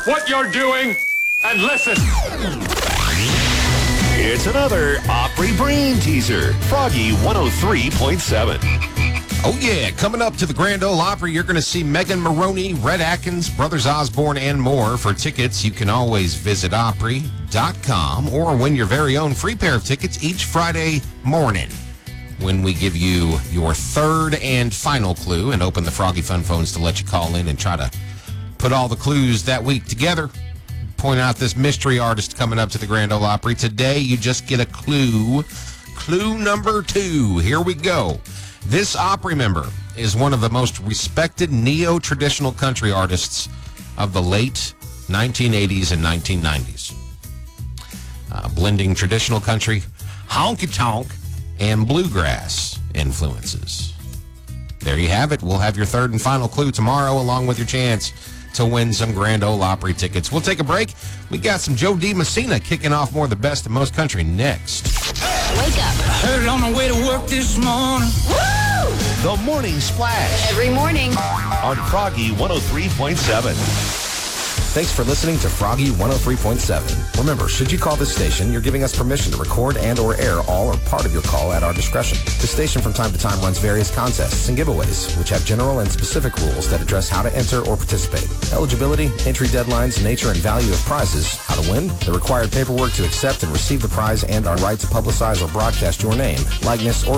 Stop what you're doing and listen. It's another Opry Breen teaser. Froggy 103.7. Oh, yeah. Coming up to the Grand Ole Opry, you're going to see Megan Maroney, Red Atkins, Brothers Osborne, and more. For tickets, you can always visit Opry.com or win your very own free pair of tickets each Friday morning when we give you your third and final clue and open the Froggy Fun phones to let you call in and try to put all the clues that week together. Point out this mystery artist coming up to the Grand Ole Opry. Today, you just get a clue. Clue number 2. Here we go. This Opry member is one of the most respected neo-traditional country artists of the late 1980s and 1990s. Blending traditional country, honky-tonk, and bluegrass influences. There you have it. We'll have your third and final clue tomorrow, along with your chance to win some Grand Ole Opry tickets. We'll take a break. We got some Joe D. Messina kicking off more of the best of most country next. Wake up. I heard it on the way to work this morning. Woo! The Morning Splash Every morning. on Froggy 103.7. Thanks for listening to Froggy 103.7. Remember, should you call this station, you're giving us permission to record and or air all or part of your call at our discretion. The station from time to time runs various contests and giveaways, which have general and specific rules that address how to enter or participate. Eligibility, entry deadlines, nature and value of prizes, how to win, the required paperwork to accept and receive the prize, and our right to publicize or broadcast your name, likeness, or